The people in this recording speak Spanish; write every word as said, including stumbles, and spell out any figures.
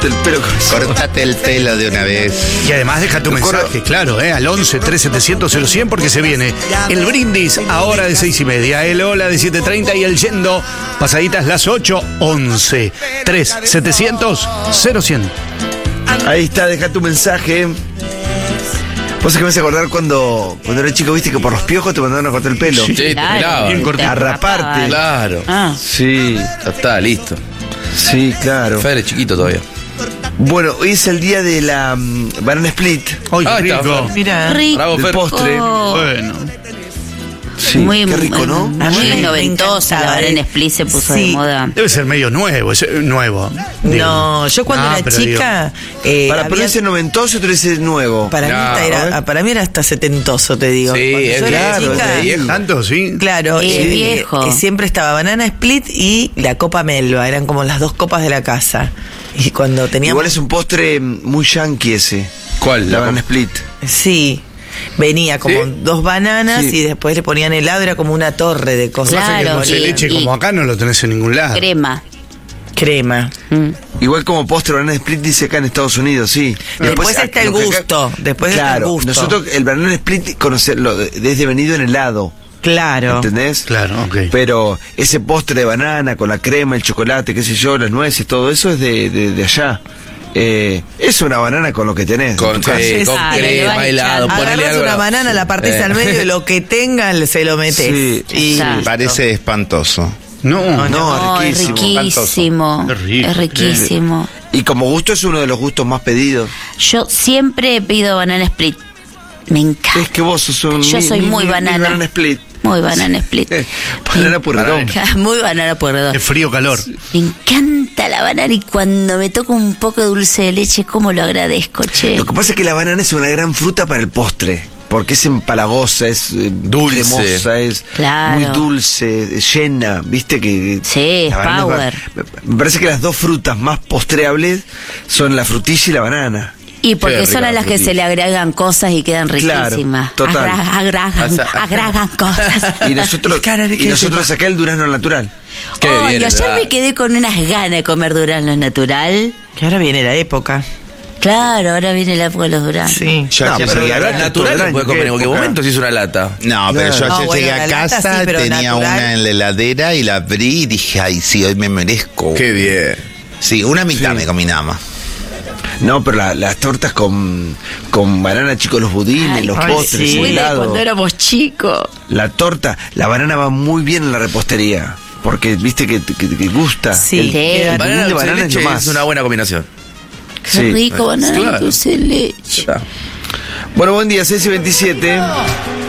cortarte el pelo con eso. Cortate el pelo de una vez. Y además deja tu Me acuerdo- mensaje, claro, ¿eh? Al once, tres setecientos, cero cien, porque se viene el brindis ahora de seis y media, el hola de siete treinta y el yendo pasaditas las ocho, once, tres setecientos, cero cien. Ahí está, deja tu mensaje. Vos es que me hace acordar cuando, cuando era chico, viste que por los piojos te mandaban a cortar el pelo. Sí, te Claro, pelaban. bien te cortito. A raparte. rapaban. Claro. Ah, Sí, Ya está, listo. sí, claro. Fede es chiquito todavía. Bueno, hoy es el día de la mm, banana split. ¡Ay, Ah, qué está, rico! Fer. Mira. rico. Bravo, Del Fer. postre. Bueno. Sí, muy, qué rico, ¿no? Muy, A mí me noventosa. La encantaba, banana eh. split se puso Sí. de moda. Debe ser medio nuevo, es, eh, nuevo. digo. No, yo cuando Ah, era pero chica. eh, Para había- ponerse noventoso, tú eres nuevo. para, No, mí hasta a ver. era, para mí era hasta setentoso, te digo. Sí, Cuando es yo era claro, chica, es de- ¿Tanto, sí? Claro, Sí, eh, viejo. eh, siempre estaba banana split y la copa melva, eran como las dos copas de la casa. Y cuando teníamos. Igual es un postre muy yankee ese. ¿Cuál? La banana split. Sí. Venía como ¿Sí? dos bananas Sí. y después le ponían helado, era como una torre de cosas. Claro. Pasa que el dulce de y- leche y- como acá no lo tenés en ningún lado. Crema. Crema. Mm. Igual como postre banana split dice acá en Estados Unidos, sí. Después está el lo que acá- gusto, después está el claro, gusto. nosotros el banana split conocerlo desde venido en helado. Claro. ¿Entendés? Claro, ok. Pero ese postre de banana con la crema, el chocolate, qué sé yo, las nueces, todo eso es de, de, de allá. Eh, es una banana con lo que tenés. Con, en tu casa. sí, con Ah, le crema, vas helado, echando. ponele Agarrás algo. una banana, la partís Eh. al medio y lo que tenga se lo metés. Sí. Y Ya. listo. Parece espantoso. No, No, No, es riquísimo. riquísimo. Qué rico. Es riquísimo. Y como gusto es uno de los gustos más pedidos. Yo siempre pido banana split. Me encanta. Es que vos sos un... Yo mi- soy mi- muy mi- mi banana. banana split. Muy banana split. Banana purredón. Muy banana por es frío calor. Me encanta la banana y cuando me toca un poco de dulce de leche, cómo lo agradezco, che. Lo que pasa es que la banana es una gran fruta para el postre. Porque es empalagosa, es eh, Dulce. cremosa, es Claro. muy dulce, llena, viste que... Sí, la banana es power. ba- Me parece que las dos frutas más postreables son la frutilla y la banana. Y porque Qué son rica a la las que frutilla. se le agregan cosas y quedan Claro, riquísimas. total. Agra- agragan, O sea, agragan cosas. Y nosotros, Cara de y que nosotros acá el durazno natural. Qué Ay, bien, ayer ¿verdad? me quedé con unas ganas de comer durazno natural. Que ahora viene la época. Claro, ahora viene la época de los duranos. Sí. Yo No, ayer pero llegué a la Natural, casa- natural todo el lo puede año, comer en ¿qué cualquier época? momento si es una lata. No, pero yo Claro. ayer No, bueno, llegué a la lata casa, sí, pero tenía natural. una en la heladera y la abrí y dije, ay, sí, hoy me merezco. Qué bien. Sí, una mitad Sí. me comí nada más. No, pero la- las tortas con, con banana, chicos, los budines, Ay, los ay, postres, sí. el Muy de helado. cuando éramos chicos. La torta, la banana va muy bien en la repostería. Porque viste que, que, que gusta. Sí. El- Sí. el Banana budín de dulce de banana es lo leche más. es una buena combinación. Qué Sí. rico, banana Claro. dulce de leche. Ya está. Bueno, buen día, seis y veintisiete.